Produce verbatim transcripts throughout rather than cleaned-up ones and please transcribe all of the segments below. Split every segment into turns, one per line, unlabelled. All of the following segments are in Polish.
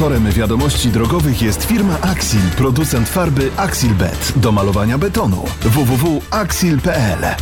Sponsorem wiadomości drogowych jest firma Axil, producent farby Axilbet do malowania betonu. w w w kropka axil kropka p l.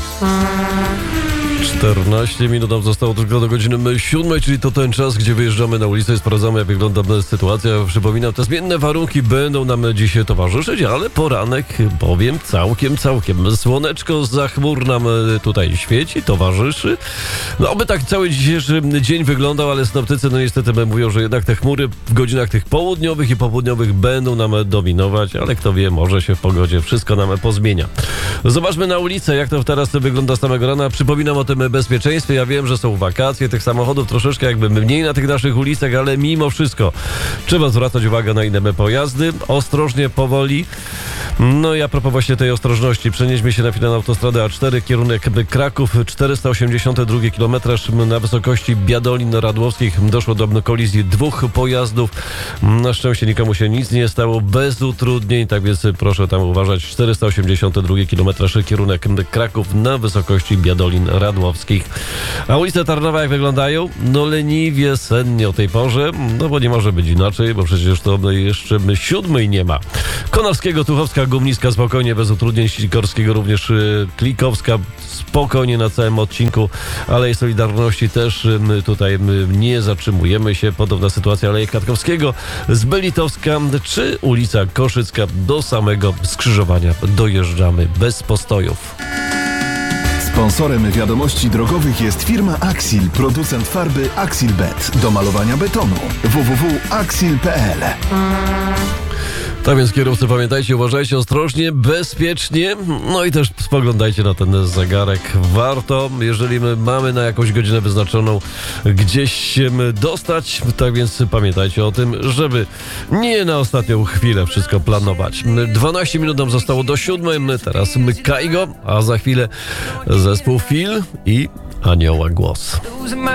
czternaście minut nam zostało tylko do godziny siódmej, czyli to ten czas, gdzie wyjeżdżamy na ulicę i sprawdzamy, jak wygląda sytuacja. Przypominam, te zmienne warunki będą nam dzisiaj towarzyszyć, ale poranek, powiem, całkiem, całkiem. Słoneczko za chmur nam tutaj świeci, towarzyszy. No, oby tak cały dzisiejszy dzień wyglądał, ale synoptycy, no niestety mówią, że jednak te chmury w godzinach tych południowych i popołudniowych będą nam dominować, ale kto wie, może się w pogodzie wszystko nam pozmienia. Zobaczmy na ulicę, jak to teraz wygląda z samego rana. Przypominam o tym bezpieczeństwie. Ja wiem, że są wakacje, tych samochodów troszeczkę jakby mniej na tych naszych ulicach, ale mimo wszystko trzeba zwracać uwagę na inne pojazdy. Ostrożnie, powoli. No i a propos właśnie tej ostrożności, przenieśmy się na chwilę na autostradę A cztery, kierunek Kraków, czterysta osiemdziesiąty drugi kilometraż na wysokości Biadolin Radłowskich. Doszło do kolizji dwóch pojazdów. Na szczęście nikomu się nic nie stało, bez utrudnień, tak więc proszę tam uważać. czterysta osiemdziesiąty drugi kilometraż, kierunek Kraków na wysokości Biadolin Radłowskich. A ulice Tarnowa jak wyglądają? No leniwie, sennie o tej porze, no bo nie może być inaczej, bo przecież to jeszcze siódmej nie ma. Konarskiego, Tuchowska, Gumniska spokojnie, bez utrudnień, Sikorskiego również y, Klikowska spokojnie na całym odcinku Alei Solidarności też y, tutaj y, nie zatrzymujemy się. Podobna sytuacja Aleje Kwiatkowskiego z Belitowska czy ulica Koszycka do samego skrzyżowania dojeżdżamy bez postojów.
Sponsorem wiadomości drogowych jest firma Axil, producent farby Axilbet do malowania betonu. w w w kropka axil kropka p l.
Tak więc kierowcy, pamiętajcie, uważajcie ostrożnie, bezpiecznie, no i też spoglądajcie na ten zegarek. Warto, jeżeli my mamy na jakąś godzinę wyznaczoną gdzieś się dostać, tak więc pamiętajcie o tym, żeby nie na ostatnią chwilę wszystko planować. dwanaście minut nam zostało do siódmej, teraz Kaigo, a za chwilę zespół Fil i Anioła Głos.